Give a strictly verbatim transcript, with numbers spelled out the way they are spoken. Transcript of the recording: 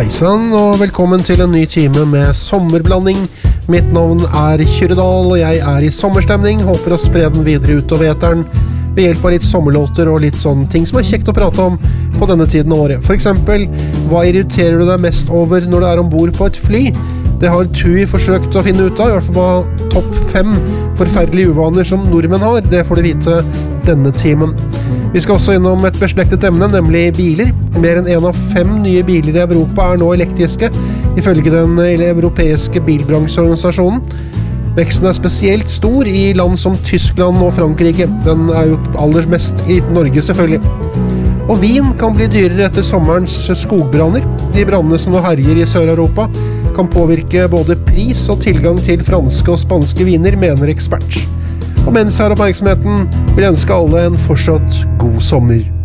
Hei sann, og velkommen til en ny time med sommerblanding. Mitt navn er Kyrredal, og jeg er i sommerstemning. Håper å spre den videre utover eteren ved hjelp av litt sommerlåter og litt sånne ting som er kjekt å prate om på denne tiden av året. For eksempel, hva irriterer du deg mest over når du er ombord på et fly? Det har Tui forsøkt å finne ut av, i hvert fall hva topp fem forferdelige uvaner som nordmenn har. Det får du vite denne timen. Vi skal også innom et beslektet emne, nemlig biler. Mer enn en av fem nye biler i Europa er nå elektriske, ifølge den europeiske bilbransjeorganisasjonen. Veksten er spesielt stor i land som Tyskland og Frankrike. Den er jo aller mest i Norge selvfølgelig. Og vin kan bli dyrere etter sommerens skogbranner. De brannene som nå herjer i Sør-Europa kan påvirke både pris og tilgang til franske og spanske viner, mener ekspert. Og mens her oppmerksomheten vil jeg ønske alle en fortsatt god sommer.